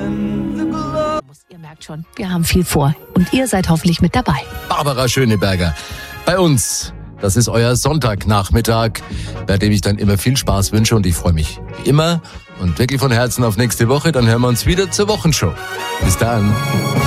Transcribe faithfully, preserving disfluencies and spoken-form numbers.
Ihr merkt schon, wir haben viel vor und ihr seid hoffentlich mit dabei. Barbara Schöneberger bei uns. Das ist euer Sonntagnachmittag, bei dem ich dann immer viel Spaß wünsche und ich freue mich wie immer und wirklich von Herzen auf nächste Woche. Dann hören wir uns wieder zur Wochenshow. Bis dann.